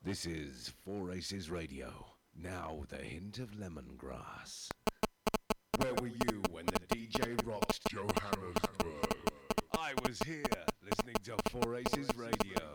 This is Four Aces Radio, now with a hint of lemongrass. Where were you when the DJ rocked Johannesburg? I was here, listening to Four Aces Radio.